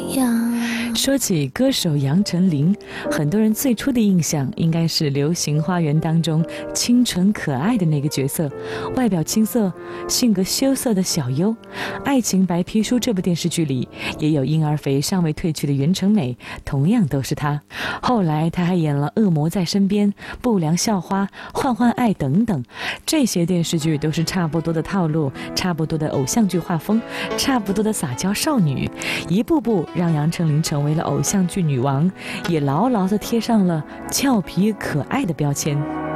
说起歌手杨丞琳，很多人最初的印象应该是《流星花园》当中清纯可爱的那个角色，外表青涩，性格羞涩的小优。《爱情白皮书》这部电视剧里也有婴儿肥尚未褪去的袁成美，同样都是她。后来她还演了《恶魔在身边》、《不良校花》、《换换爱》等等，这些电视剧都是差不多的套路，差不多的偶像剧画风，差不多的撒娇少女，一步步让杨丞琳成为了偶像剧女王，也牢牢地贴上了俏皮可爱的标签。